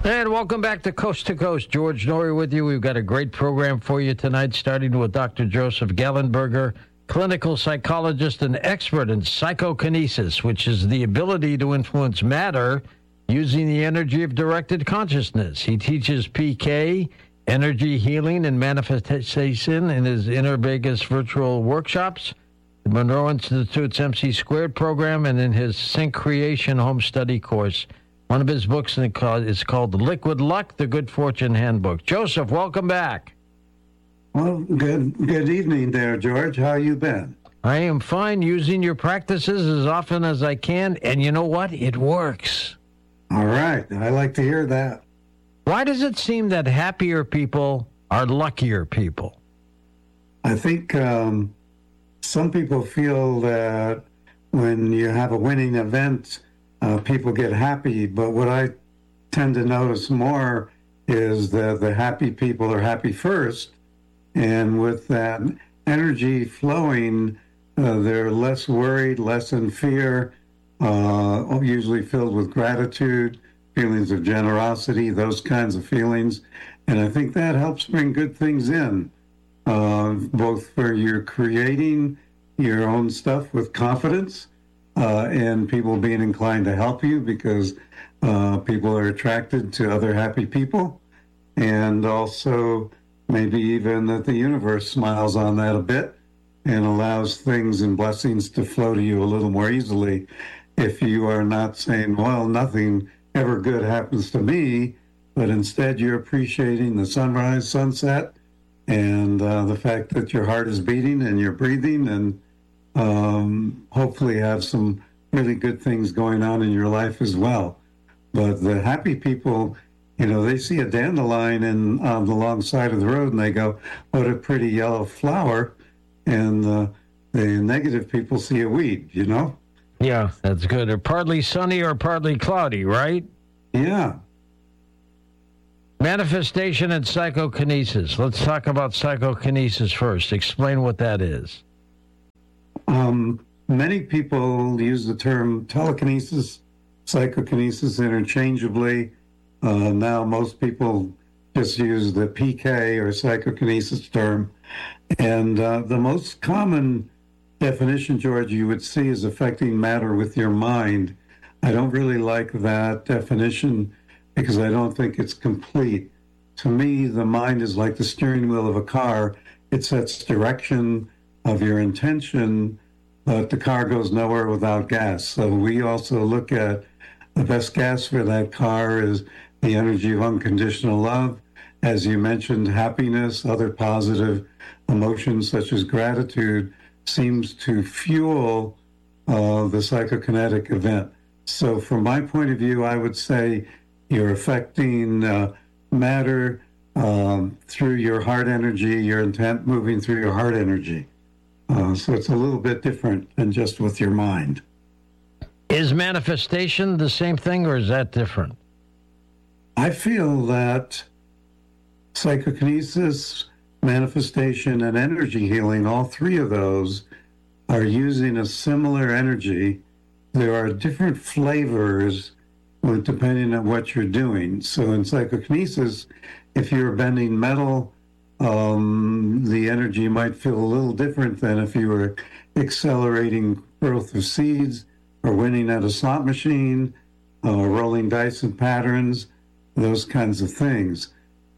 And welcome back to Coast. George Noory with you. We've got a great program for you tonight, starting with Dr. Joseph Gallenberger, clinical psychologist and expert in psychokinesis, which is the ability to influence matter using the energy of directed consciousness. He teaches PK, energy healing, and manifestation in his Inner Vegas virtual workshops, the Monroe Institute's MC Squared program, and in his Sync Creation home study course. One of his books is called Liquid Luck, The Good Fortune Handbook. Joseph, welcome back. Well, good evening there, George. How you been? I am fine, using your practices as often as I can, and you know what? It works. All right. I like to hear that. Why does it seem that happier people are luckier people? I think some people feel that when you have a winning event, people get happy, but what I tend to notice more is that the happy people are happy first, and with that energy flowing, they're less worried, less in fear, usually filled with gratitude, feelings of generosity, those kinds of feelings, and I think that helps bring good things in, both for your creating your own stuff with confidence, and people being inclined to help you because people are attracted to other happy people. And also maybe even that the universe smiles on that a bit and allows things and blessings to flow to you a little more easily if you are not saying, well, nothing ever good happens to me, but instead you're appreciating the sunrise, sunset, and the fact that your heart is beating and you're breathing, and hopefully have some really good things going on in your life as well. But the happy people, they see a dandelion on the long side of the road and they go, what a pretty yellow flower. And the negative people see a weed, Yeah, that's good. Or partly sunny or partly cloudy, right? Yeah. Manifestation and psychokinesis. Let's talk about psychokinesis first. Explain what that is. Many people use the term telekinesis, psychokinesis interchangeably. Now most people just use the PK or psychokinesis term. And the most common definition, George, you would see is affecting matter with your mind. I don't really like that definition because I don't think it's complete. To me, the mind is like the steering wheel of a car. It sets direction of your intention, but the car goes nowhere without gas. So we also look at the best gas for that car is the energy of unconditional love. As you mentioned, happiness, other positive emotions such as gratitude seems to fuel the psychokinetic event. So from my point of view, I would say you're affecting matter through your heart energy, your intent moving through your heart energy. So it's a little bit different than just with your mind. Is manifestation the same thing, or is that different? I feel that psychokinesis, manifestation, and energy healing, all three of those are using a similar energy. There are different flavors depending on what you're doing. So in psychokinesis, if you're bending metal, the energy might feel a little different than if you were accelerating growth of seeds or winning at a slot machine, rolling dice and patterns, those kinds of things.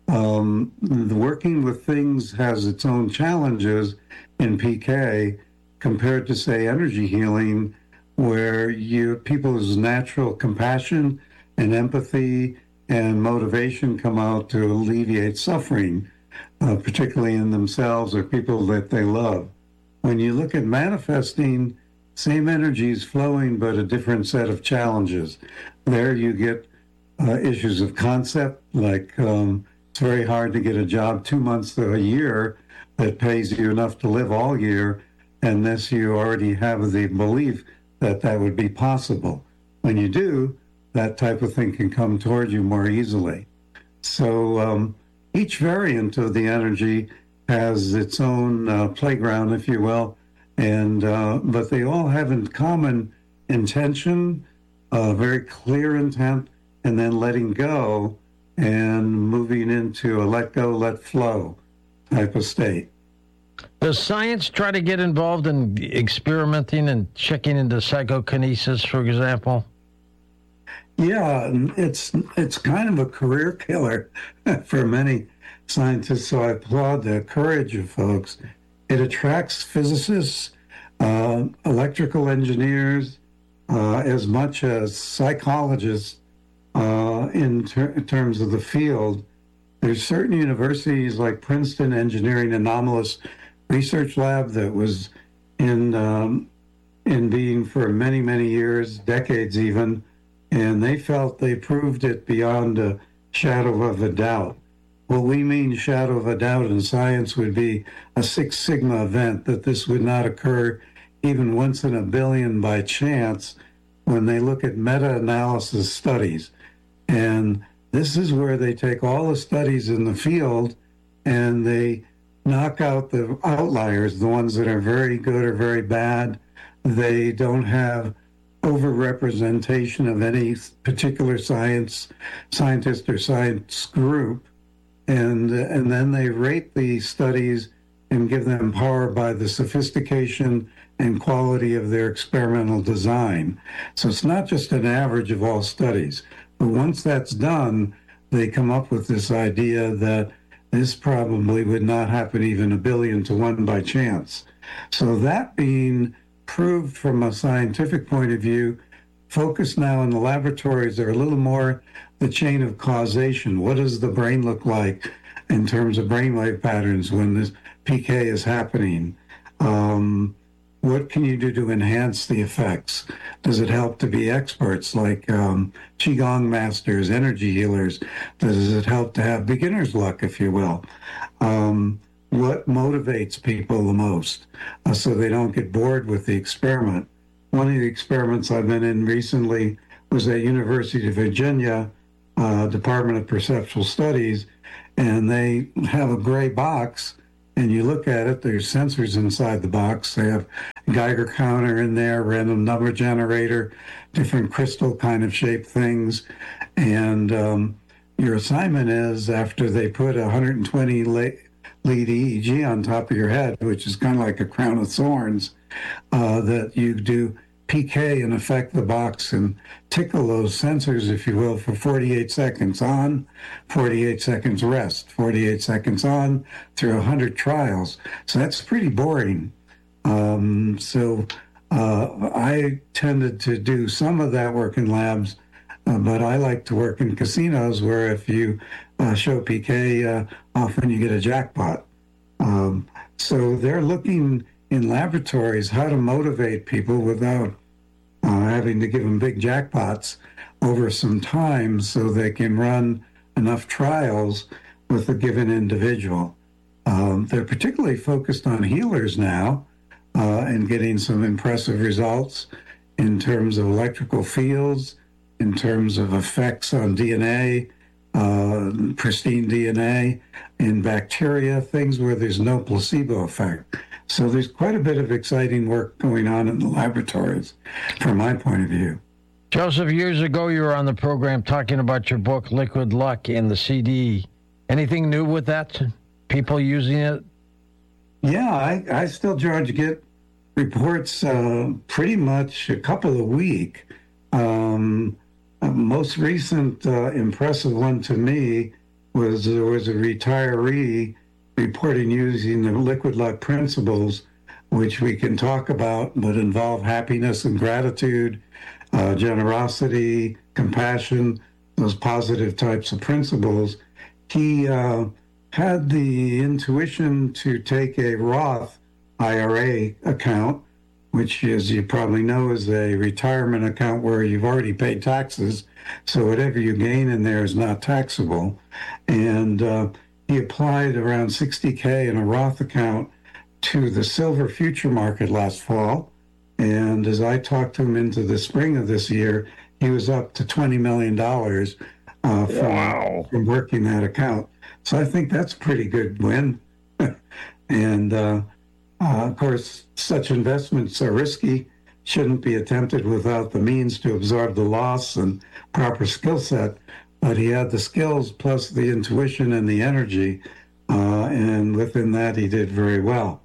Working with things has its own challenges in PK compared to, say, energy healing, where people's natural compassion and empathy and motivation come out to alleviate suffering, particularly in themselves or people that they love. When you look at manifesting, same energy is flowing, but a different set of challenges. There you get issues of concept, like it's very hard to get a job 2 months to a year that pays you enough to live all year unless you already have the belief that that would be possible. When you do, that type of thing can come toward you more easily. So each variant of the energy has its own playground, if you will, and but they all have in common intention, very clear intent, and then letting go and moving into a let go, let flow type of state. Does science try to get involved in experimenting and checking into psychokinesis, for example? Yeah, it's kind of a career killer for many scientists, so I applaud the courage of folks. It attracts physicists, electrical engineers, as much as psychologists in terms of the field. There's certain universities like Princeton Engineering Anomalous Research Lab that was in being for many, many years, decades even, and they felt they proved it beyond a shadow of a doubt. What we mean shadow of a doubt in science would be a Six Sigma event, that this would not occur even once in a billion by chance when they look at meta-analysis studies. And this is where they take all the studies in the field and they knock out the outliers, the ones that are very good or very bad. They don't have overrepresentation of any particular scientist or science group. And then they rate the studies and give them power by the sophistication and quality of their experimental design. So it's not just an average of all studies. But once that's done, they come up with this idea that this probably would not happen even a billion to one by chance. So that being proved from a scientific point of view, focus now in the laboratories are a little more the chain of causation. What does the brain look like in terms of brainwave patterns when this PK is happening? What can you do to enhance the effects? Does it help to be experts like Qigong masters, energy healers? Does it help to have beginner's luck, if you will? What motivates people the most so they don't get bored with the experiment? One of the experiments I've been in recently was at University of Virginia, Department of Perceptual Studies, and they have a gray box, and you look at it, there's sensors inside the box. They have a Geiger counter in there, random number generator, different crystal kind of shaped things. And your assignment is, after they put a 120 lead EEG on top of your head, which is kind of like a crown of thorns, that you do PK and affect the box and tickle those sensors, if you will, for 48 seconds on, 48 seconds rest, 48 seconds on, through 100 trials. So that's pretty boring. I tended to do some of that work in labs, but I like to work in casinos where if you show PK, often you get a jackpot. So they're looking in laboratories how to motivate people without having to give them big jackpots over some time so they can run enough trials with a given individual. They're particularly focused on healers now and getting some impressive results in terms of electrical fields, in terms of effects on DNA, pristine DNA, in bacteria, things where there's no placebo effect. So there's quite a bit of exciting work going on in the laboratories, from my point of view. Joseph, years ago you were on the program talking about your book, Liquid Luck, and the CD. Anything new with that? People using it? Yeah, I still, George, get reports pretty much a couple a week. Most recent impressive one to me was there was a retiree reporting using the Liquid Luck principles, which we can talk about, but involve happiness and gratitude, generosity, compassion, those positive types of principles. He had the intuition to take a Roth IRA account, which, as you probably know, is a retirement account where you've already paid taxes, so whatever you gain in there is not taxable. And he applied around $60K in a Roth account to the silver future market last fall. And as I talked to him into the spring of this year, he was up to $20 million from working that account. So I think that's a pretty good win. And of course, such investments are risky, shouldn't be attempted without the means to absorb the loss and proper skill set. but he had the skills plus the intuition and the energy, and within that he did very well.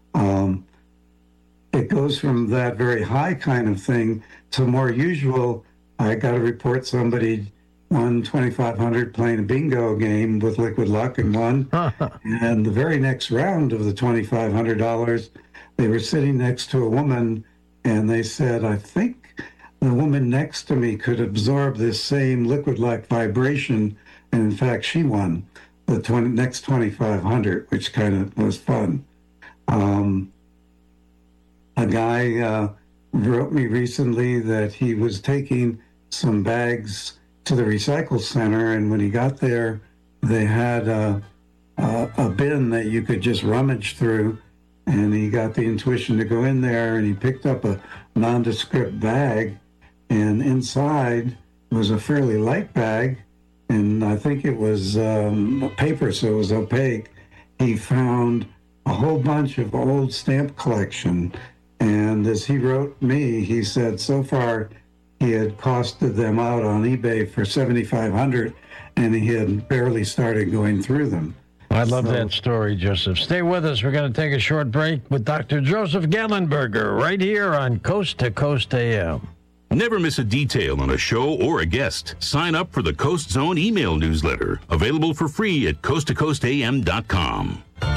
It goes from that very high kind of thing to more usual. I got to report somebody won $2,500 playing a bingo game with Liquid Luck and won. And the very next round of the $2,500, they were sitting next to a woman, and they said, I think the woman next to me could absorb this same Liquid Luck vibration. And in fact, she won the next 2,500, which kind of was fun. A guy wrote me recently that he was taking some bags to the recycle center, and when he got there, they had a bin that you could just rummage through, and he got the intuition to go in there, and he picked up a nondescript bag, and inside was a fairly light bag, and I think it was paper, so it was opaque. He found a whole bunch of old stamp collection, and as he wrote me, he said so far he had costed them out on eBay for $7,500, and he had barely started going through them. I love that story, Joseph. Stay with us. We're going to take a short break with Dr. Joseph Gallenberger right here on Coast to Coast AM. Never miss a detail on a show or a guest. Sign up for the Coast Zone email newsletter, available for free at coasttocoastam.com.